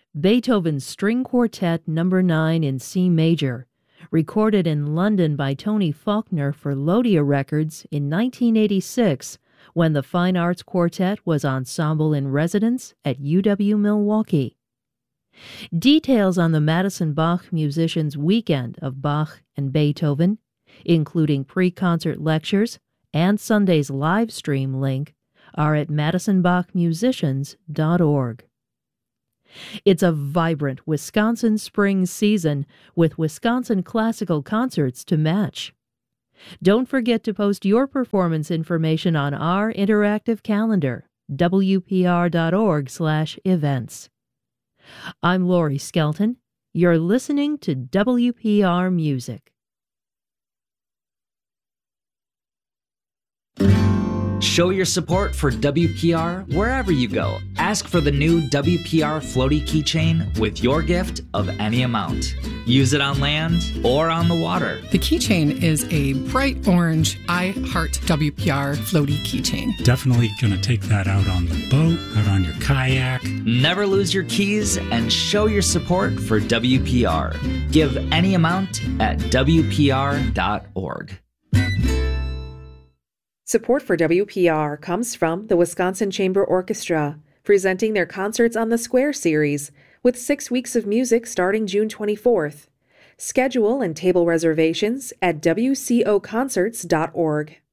Beethoven's String Quartet No. 9 in C major, recorded in London by Tony Faulkner for Lodia Records in 1986, when the Fine Arts Quartet was ensemble in residence at UW-Milwaukee. Details on the Madison Bach Musicians Weekend of Bach and Beethoven, including pre-concert lectures and Sunday's live stream link, are at madisonbachmusicians.org. It's a vibrant Wisconsin spring season with Wisconsin classical concerts to match. Don't forget to post your performance information on our interactive calendar, wpr.org/events. I'm Lori Skelton. You're listening to WPR Music. Show your support for WPR wherever you go. Ask for the new WPR Floaty keychain with your gift of any amount. Use it on land or on the water. The keychain is a bright orange I Heart WPR Floaty keychain. Definitely going to take that out on the boat, out on your kayak. Never lose your keys and show your support for WPR. Give any amount at WPR.org. Support for WPR comes from the Wisconsin Chamber Orchestra, presenting their Concerts on the Square series, with 6 weeks of music starting June 24th. Schedule and table reservations at wcoconcerts.org.